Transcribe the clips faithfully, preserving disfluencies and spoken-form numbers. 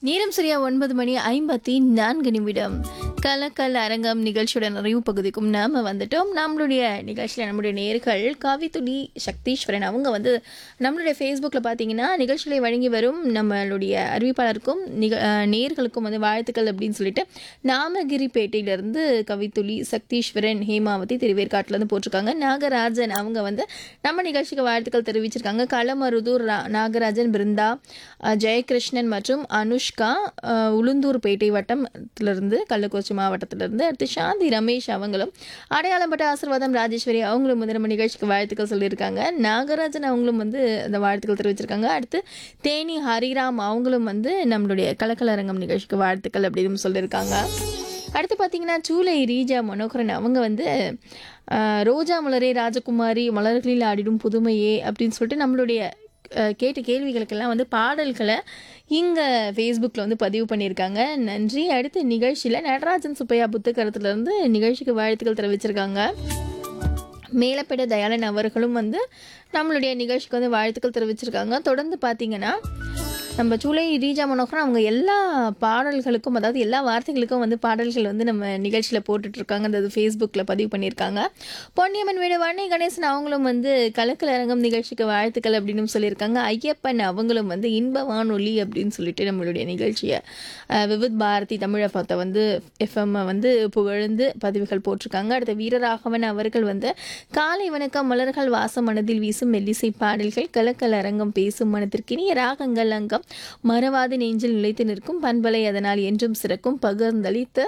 நேரம் சரியா ஒன்பது மணி ஐம்பத்தி நான்கு நிமிடம். கலக்கல் அரங்கம் நிகழ்ச்சியோட நிறைவு பகுதிக்கும் நாம வந்துட்டோம். நம்மளுடைய நிகழ்ச்சியில் நம்மளுடைய நேர்கள் கவித்துளி சக்தீஸ்வரன் அவங்க வந்து நம்மளுடைய ஃபேஸ்புக்கில் பார்த்தீங்கன்னா நிகழ்ச்சிகளை வழங்கி வரும் நம்மளுடைய அறிவிப்பாளருக்கும் நிக நேர்களுக்கும் வந்து வாழ்த்துக்கள் அப்படின்னு சொல்லிட்டு நாமகிரிப்பேட்டையிலேருந்து கவித்துளி சக்தீஸ்வரன் ஹேமாவதி திருவேற்காட்டிலேருந்து போட்டிருக்காங்க. நாகராஜன் அவங்க வந்து நம்ம நிகழ்ச்சிக்கு வாழ்த்துக்கள் தெரிவிச்சிருக்காங்க. களமருதூர் நாகராஜன், பிருந்தா, ஜெயகிருஷ்ணன் மற்றும் அனுஷ் உளுந்தூர்பேட்டை வட்டத்திலிருந்து கள்ளக்குறிச்சி மாவட்டத்திலிருந்து. அடுத்து சாந்தி ரமேஷ் அவங்களும் அடையாளப்பட்ட ஆசீர்வாதம் ராஜேஸ்வரி அவங்களும் வந்து நம்ம நிகழ்ச்சிக்கு வாழ்த்துக்கள் சொல்லியிருக்காங்க. நாகராஜன் அவங்களும் வந்து அந்த வாழ்த்துக்கள் தெரிவிச்சிருக்காங்க. அடுத்து தேனி ஹரிராம் அவங்களும் வந்து நம்மளுடைய கலக்கலரங்கம் நிகழ்ச்சிக்கு வாழ்த்துக்கள் அப்படின்னு சொல்லியிருக்காங்க. அடுத்து பார்த்தீங்கன்னா சூலை ரீஜா மனோகரன் அவங்க வந்து ரோஜா மலரே ராஜகுமாரி மலர்களில் ஆடிடும் புதுமையே அப்படின்னு சொல்லிட்டு நம்மளுடைய கேட்ட கேள்விகளுக்கெல்லாம் வந்து பாடல்களை இங்கே ஃபேஸ்புக்கில் வந்து பதிவு பண்ணியிருக்காங்க. நன்றி. அடுத்த நிகழ்ச்சியில் நடராஜன் சுப்பையா புத்தகரத்துலேருந்து நிகழ்ச்சிக்கு வாழ்த்துக்கள் தெரிவிச்சிருக்காங்க. மேலப்பேட தயாளன் அவர்களும் வந்து நம்மளுடைய நிகழ்ச்சிக்கு வந்து வாழ்த்துக்கள் தெரிவிச்சிருக்காங்க. தொடர்ந்து பார்த்தீங்கன்னா நம்ம சூலை ரீஜா மனோகரன் அவங்க எல்லா பாடல்களுக்கும் அதாவது எல்லா வார்த்தைகளுக்கும் வந்து பாடல்கள் வந்து நம்ம நிகழ்ச்சியில் போட்டுட்ருக்காங்க. அந்த ஃபேஸ்புக்கில் பதிவு பண்ணியிருக்காங்க. பொன்னியம்மன் வீடு வண்ணை கணேசன் அவங்களும் வந்து கலக்கல் அரங்கம் நிகழ்ச்சிக்கு வாழ்த்துக்கள் அப்படின்னு சொல்லியிருக்காங்க. ஐயப்பன் அவங்களும் வந்து இன்ப வானொலி அப்படின்னு சொல்லிட்டு நம்மளுடைய நிகழ்ச்சியை விவித் பாரதி தமிழ் எஃப்எத்தை வந்து எஃப்எம் வந்து புகழ்ந்து பதிவுகள் போட்டிருக்காங்க. அடுத்த வீரராகவன் அவர்கள் வந்து காலை வணக்கம் மலர்கள் வாசம் மனதில் வீசும் மெல்லிசை பாடல்கள் கலக்கல் அரங்கம் பேசும் மனத்திற்கினிய ராகங்கள் அங்கம் மறவாது நெஞ்சில் நிலைத்து நிற்கும் பண்பலை அதனால் என்றும் சிறக்கும் பகிர்ந்தளித்து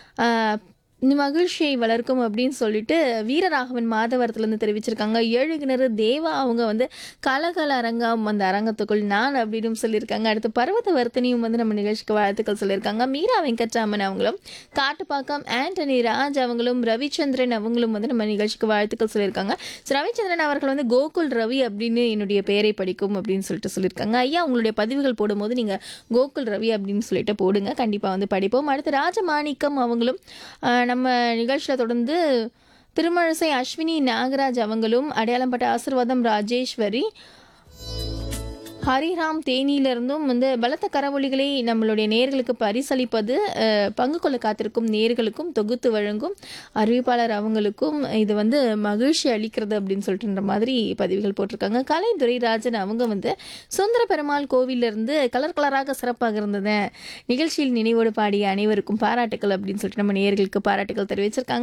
மகிழ்ச்சியை வளர்க்கும் அப்படின்னு சொல்லிட்டு வீரராகவன் மாதவரத்துலேருந்து தெரிவிச்சிருக்காங்க. ஏழு கிணறு தேவா அவங்க வந்து கலகல அரங்கம் அந்த அரங்கத்துக்குள் நான் அப்படின்னு சொல்லியிருக்காங்க. அடுத்து பர்வத வர்த்தனியும் வந்து நம்ம நிகழ்ச்சிக்கு வாழ்த்துக்கள் சொல்லியிருக்காங்க. மீரா வெங்கட்ராமன் அவங்களும் காட்டுப்பாக்கம் ஆண்டனி ராஜ் அவங்களும் ரவிச்சந்திரன் அவங்களும் வந்து நம்ம நிகழ்ச்சிக்கு வாழ்த்துக்கள் சொல்லியிருக்காங்க. ரவிச்சந்திரன் அவர்கள் வந்து கோகுல் ரவி அப்படின்னு என்னுடைய பெயரை படிக்கும் அப்படின்னு சொல்லிட்டு சொல்லியிருக்காங்க. ஐயா உங்களுடைய பதிவுகள் போடும்போது நீங்கள் கோகுல் ரவி அப்படின்னு சொல்லிட்டு போடுங்க, கண்டிப்பாக வந்து படிப்போம். அடுத்து ராஜமாணிக்கம் அவங்களும் நம்ம நிகழ்ச்சியில் தொடர்ந்து திருமழிசை அஸ்வினி நாகராஜ் அவங்களும் அடையாளப்பட்ட ஆசீர்வாதம் ராஜேஸ்வரி ஹரிராம் தேனியிலிருந்தும் வந்து பலத்த கரவொலிகளை நம்மளுடைய நேர்களுக்கு பரிசளிப்பது பங்கு கொள்ள காத்திருக்கும் நேர்களுக்கும் தொகுத்து வழங்கும் அறிவிப்பாளர் அவங்களுக்கும் இது வந்து மகிழ்ச்சி அளிக்கிறது அப்படின்னு சொல்லிட்டுன்ற மாதிரி பதிவுகள் போட்டிருக்காங்க. கலை துரைராஜன் அவங்க வந்து சுந்தர பெருமாள் கோவிலிருந்து கலர் கலராக சிறப்பாக இருந்தது நிகழ்ச்சியில் நினைவோடு பாடிய அனைவருக்கும் பாராட்டுக்கள் அப்படின்னு சொல்லிட்டு நம்ம நேர்களுக்கு பாராட்டுக்கள் தெரிவிச்சிருக்காங்க.